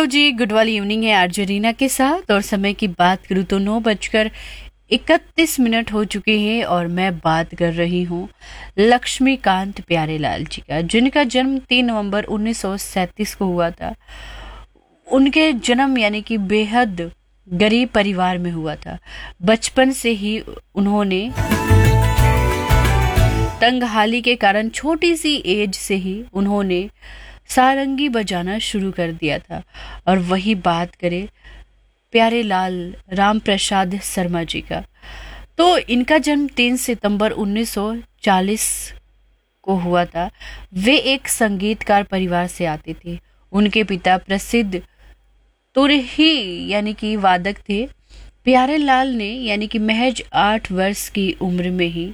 Hello जी, good वाली evening है RJ Reena के साथ। और समय की बात करूँ तो 9:31 हो चुके हैं और मैं बात कर रही हूँ लक्ष्मीकांत प्यारेलाल जी का, जिनका जन्म 3 नवंबर 1937 को हुआ था। उनके जन्म यानी कि बेहद गरीब परिवार में हुआ था। बचपन से ही उन्होंने तंगहाली के कारण छोटी सी एज से ही उन्होंने सारंगी बजाना शुरू कर दिया था। और वही बात करें प्यारेलाल राम प्रसाद शर्मा जी का, तो इनका जन्म 3 सितंबर 1940 को हुआ था। वे एक संगीतकार परिवार से आते थे। उनके पिता प्रसिद्ध तुरही यानी कि वादक थे। प्यारेलाल ने यानी कि महज 8 वर्ष की उम्र में ही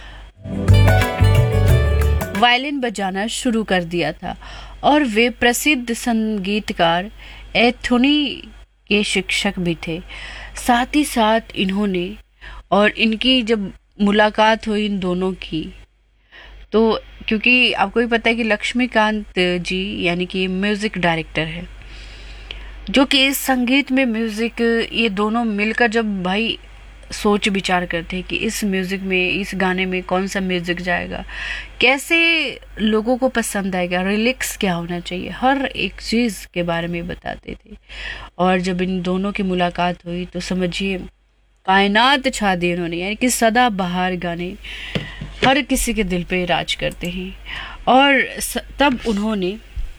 वायलिन बजाना शुरू कर दिया था और वे प्रसिद्ध संगीतकार एंथोनी के शिक्षक भी थे। साथ ही साथ इन्होंने और इनकी जब मुलाकात हुई इन दोनों की, तो क्योंकि आपको भी पता है कि लक्ष्मीकांत जी यानी कि म्यूजिक डायरेक्टर है, जो कि इस संगीत में म्यूजिक ये दोनों मिलकर जब भाई सोच विचार करते हैं कि इस म्यूजिक में, इस गाने में कौन सा म्यूजिक जाएगा, कैसे लोगों को पसंद आएगा, रिलिक्स क्या होना चाहिए, हर एक चीज़ के बारे में बताते थे। और जब इन दोनों की मुलाकात हुई तो समझिए कायनात छा दी उन्होंने, यानी कि सदा बहार गाने हर किसी के दिल पे राज करते हैं। और तब उन्होंने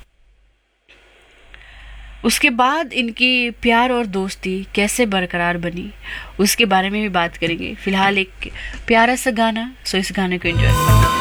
उसके बाद इनकी प्यार और दोस्ती कैसे बरकरार बनी उसके बारे में भी बात करेंगे। फिलहाल एक प्यारा सा गाना, सो इस गाने को एंजॉय